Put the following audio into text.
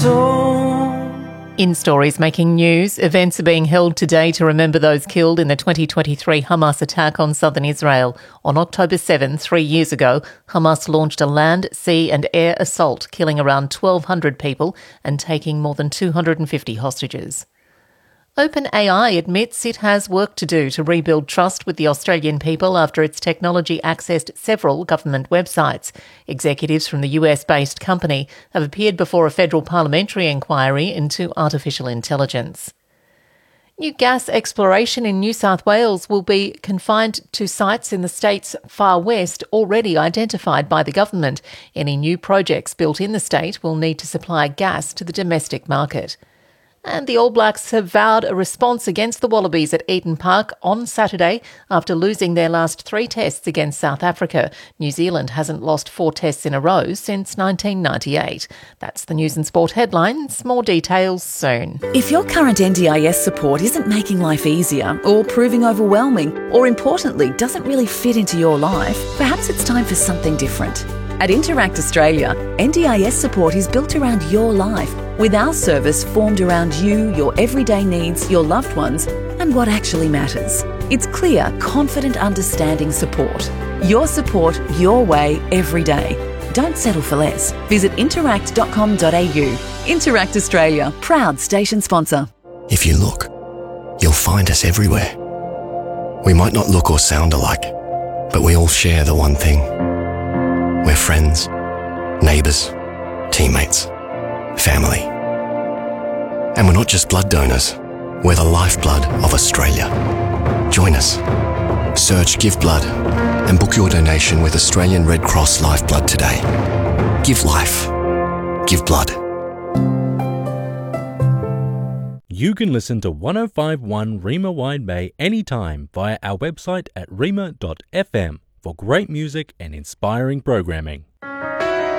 In stories making news, events are being held today to remember those killed in the 2023 Hamas attack on southern Israel. On October 7, 3 years ago, Hamas launched a land, sea and air assault, killing around 1,200 people and taking more than 250 hostages. OpenAI admits it has work to do to rebuild trust with the Australian people after its technology accessed several government websites. Executives from the US-based company have appeared before a federal parliamentary inquiry into artificial intelligence. New gas exploration in New South Wales will be confined to sites in the state's far west already identified by the government. Any new projects built in the state will need to supply gas to the domestic market. And the All Blacks have vowed a response against the Wallabies at Eden Park on Saturday after losing their last 3 tests against South Africa. New Zealand hasn't lost 4 tests in a row since 1998. That's the news and sport headlines. More details soon. If your current NDIS support isn't making life easier or proving overwhelming or, importantly, doesn't really fit into your life, perhaps it's time for something different. At Interact Australia, NDIS support is built around your life, with our service formed around you, your everyday needs, your loved ones, and what actually matters. It's clear, confident, understanding support. Your support, your way, every day. Don't settle for less. Visit interact.com.au. Interact Australia, proud station sponsor. If you look, you'll find us everywhere. We might not look or sound alike, but we all share the one thing. We're friends, neighbours, teammates, family. And we're not just blood donors, we're the lifeblood of Australia. Join us. Search Give Blood and book your donation with Australian Red Cross Lifeblood today. Give life. Give blood. You can listen to 105.1 Rima Wide Bay anytime via our website at rima.fm for great music and inspiring programming.